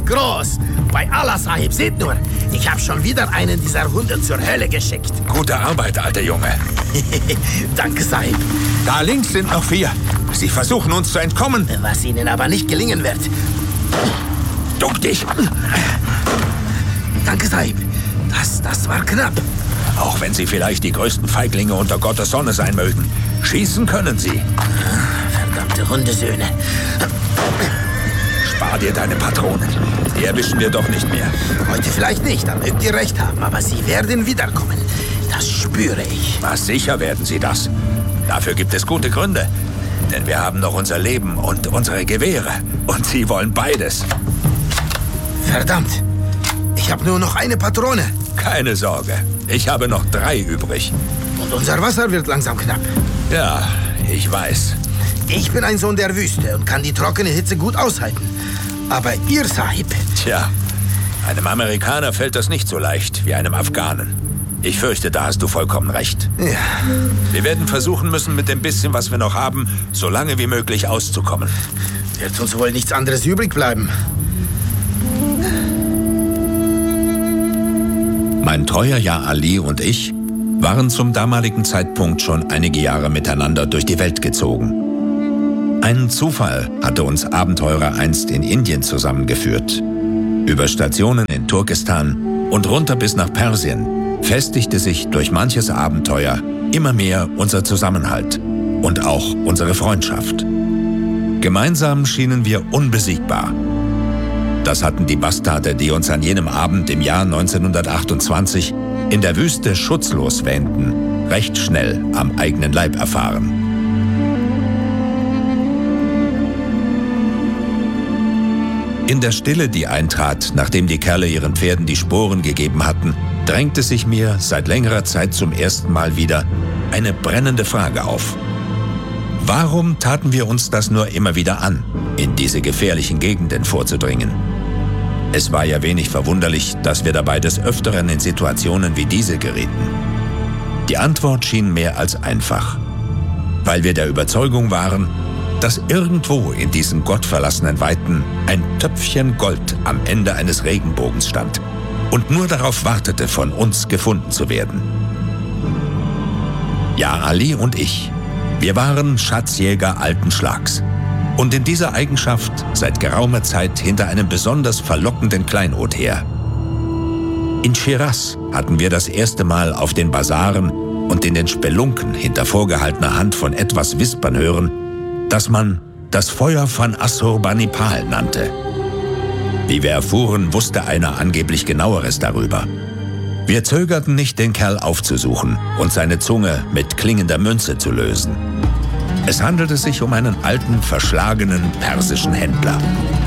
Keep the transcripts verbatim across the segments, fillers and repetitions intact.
ist groß. Bei Allah Sahib, seht nur, ich habe schon wieder einen dieser Hunde zur Hölle geschickt. Gute Arbeit, alter Junge. Danke, Sahib. Da links sind noch vier. Sie versuchen uns zu entkommen. Was ihnen aber nicht gelingen wird. Duck dich. Danke, Sahib. Das, das war knapp. Auch wenn sie vielleicht die größten Feiglinge unter Gottes Sonne sein mögen, schießen können sie. Verdammte Hundesöhne. Spar dir deine Patronen. Die erwischen wir doch nicht mehr. Heute vielleicht nicht, da mögt ihr recht haben, aber sie werden wiederkommen. Das spüre ich. Was, sicher werden sie das. Dafür gibt es gute Gründe. Denn wir haben noch unser Leben und unsere Gewehre. Und sie wollen beides. Verdammt. Ich habe nur noch eine Patrone. Keine Sorge. Ich habe noch drei übrig. Und unser Wasser wird langsam knapp. Ja, ich weiß. Ich bin ein Sohn der Wüste und kann die trockene Hitze gut aushalten. Aber ihr, Sahib... Tja, einem Amerikaner fällt das nicht so leicht wie einem Afghanen. Ich fürchte, da hast du vollkommen recht. Ja. Wir werden versuchen müssen, mit dem bisschen, was wir noch haben, so lange wie möglich auszukommen. Wird uns wohl nichts anderes übrig bleiben. Mein treuer Ja Ali und ich waren zum damaligen Zeitpunkt schon einige Jahre miteinander durch die Welt gezogen. Ein Zufall hatte uns Abenteurer einst in Indien zusammengeführt. Über Stationen in Turkestan und runter bis nach Persien festigte sich durch manches Abenteuer immer mehr unser Zusammenhalt und auch unsere Freundschaft. Gemeinsam schienen wir unbesiegbar. Das hatten die Bastarde, die uns an jenem Abend im Jahr neunzehnhundertachtundzwanzig in der Wüste schutzlos wähnten, recht schnell am eigenen Leib erfahren. In der Stille, die eintrat, nachdem die Kerle ihren Pferden die Sporen gegeben hatten, drängte sich mir seit längerer Zeit zum ersten Mal wieder eine brennende Frage auf. Warum taten wir uns das nur immer wieder an, in diese gefährlichen Gegenden vorzudringen? Es war ja wenig verwunderlich, dass wir dabei des Öfteren in Situationen wie diese gerieten. Die Antwort schien mehr als einfach. Weil wir der Überzeugung waren, dass irgendwo in diesen gottverlassenen Weiten ein Töpfchen Gold am Ende eines Regenbogens stand und nur darauf wartete, von uns gefunden zu werden. Ja, Ali und ich, wir waren Schatzjäger alten Schlags und in dieser Eigenschaft seit geraumer Zeit hinter einem besonders verlockenden Kleinod her. In Schiraz hatten wir das erste Mal auf den Basaren und in den Spelunken hinter vorgehaltener Hand von etwas wispern hören, das man das Feuer von Assurbanipal nannte. Wie wir erfuhren, wusste einer angeblich Genaueres darüber. Wir zögerten nicht, den Kerl aufzusuchen und seine Zunge mit klingender Münze zu lösen. Es handelte sich um einen alten, verschlagenen persischen Händler.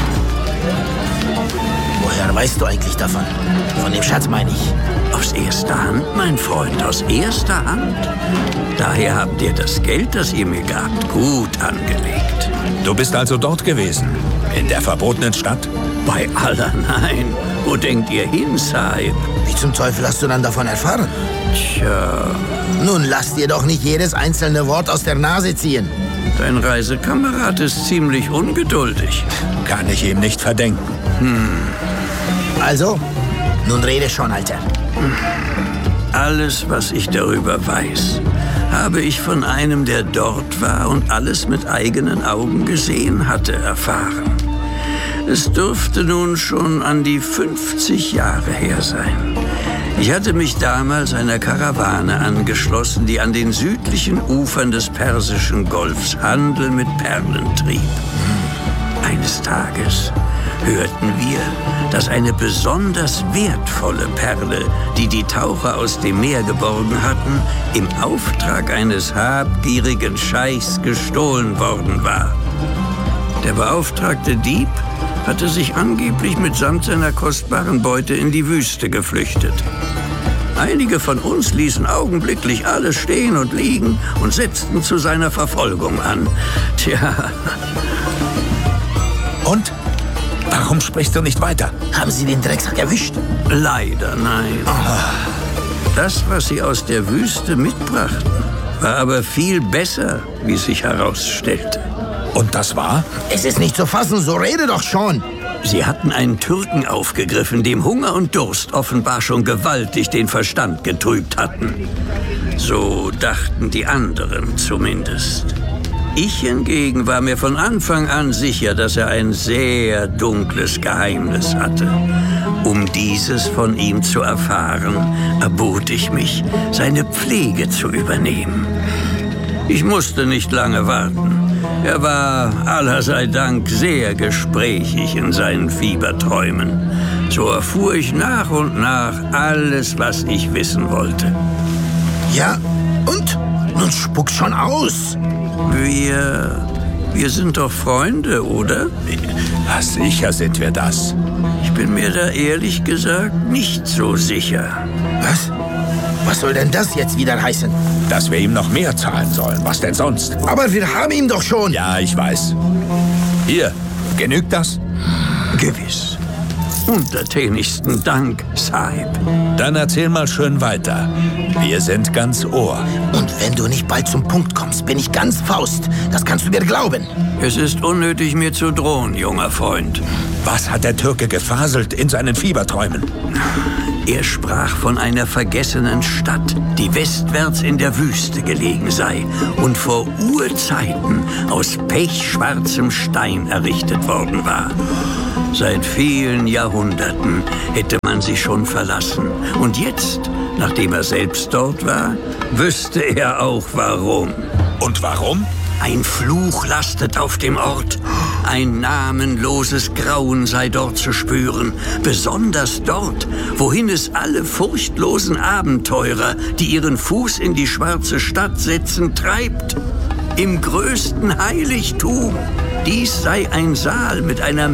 Woher weißt du eigentlich davon? Von dem Schatz meine ich. Aus erster Hand, mein Freund, aus erster Hand. Daher habt ihr das Geld, das ihr mir gabt, gut angelegt. Du bist also dort gewesen, in der verbotenen Stadt? Bei Allah, nein. Wo denkt ihr hin, Sahib? Wie zum Teufel hast du dann davon erfahren? Tja... Nun lass dir doch nicht jedes einzelne Wort aus der Nase ziehen. Dein Reisekamerad ist ziemlich ungeduldig. Kann ich ihm nicht verdenken. Hm. Also, nun rede schon, Alter. Alles, was ich darüber weiß, habe ich von einem, der dort war und alles mit eigenen Augen gesehen hatte, erfahren. Es dürfte nun schon an die fünfzig Jahre her sein. Ich hatte mich damals einer Karawane angeschlossen, die an den südlichen Ufern des Persischen Golfs Handel mit Perlen trieb. Eines Tages hörten wir, dass eine besonders wertvolle Perle, die die Taucher aus dem Meer geborgen hatten, im Auftrag eines habgierigen Scheichs gestohlen worden war. Der beauftragte Dieb hatte sich angeblich mitsamt seiner kostbaren Beute in die Wüste geflüchtet. Einige von uns ließen augenblicklich alles stehen und liegen und setzten zu seiner Verfolgung an. Tja. Und? Warum sprichst du nicht weiter? Haben Sie den Drecksack erwischt? Leider nein. Oh. Das, was sie aus der Wüste mitbrachten, war aber viel besser, wie sich herausstellte. Und das war? Es ist nicht zu fassen, so rede doch schon. Sie hatten einen Türken aufgegriffen, dem Hunger und Durst offenbar schon gewaltig den Verstand getrübt hatten. So dachten die anderen zumindest. Ich hingegen war mir von Anfang an sicher, dass er ein sehr dunkles Geheimnis hatte. Um dieses von ihm zu erfahren, erbot ich mich, seine Pflege zu übernehmen. Ich musste nicht lange warten. Er war, aller sei Dank, sehr gesprächig in seinen Fieberträumen. So erfuhr ich nach und nach alles, was ich wissen wollte. Ja, und? Nun spuck schon aus. Wir... wir sind doch Freunde, oder? Ja, sicher sind wir das. Ich bin mir da ehrlich gesagt nicht so sicher. Was? Was soll denn das jetzt wieder heißen? Dass wir ihm noch mehr zahlen sollen. Was denn sonst? Aber wir haben ihn doch schon. Ja, ich weiß. Hier, genügt das? Gewiss. Untertänigsten Dank, Sahib. Dann erzähl mal schön weiter. Wir sind ganz Ohr. Und wenn du nicht bald zum Punkt kommst, bin ich ganz Faust. Das kannst du mir glauben. Es ist unnötig, mir zu drohen, junger Freund. Was hat der Türke gefaselt in seinen Fieberträumen? Er sprach von einer vergessenen Stadt, die westwärts in der Wüste gelegen sei und vor Urzeiten aus pechschwarzem Stein errichtet worden war. Seit vielen Jahrhunderten hätte man sie schon verlassen. Und jetzt, nachdem er selbst dort war, wüsste er auch warum. Und warum? Ein Fluch lastet auf dem Ort. Ein namenloses Grauen sei dort zu spüren. Besonders dort, wohin es alle furchtlosen Abenteurer, die ihren Fuß in die schwarze Stadt setzen, treibt. Im größten Heiligtum. Dies sei ein Saal mit einer